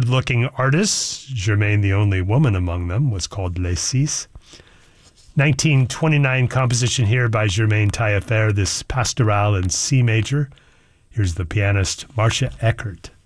good-looking artists. Germaine, the only woman among them, was called Les Six. 1929 composition here by Germaine Taillefer, this Pastorale in C major. Here's the pianist Marcia Eckert.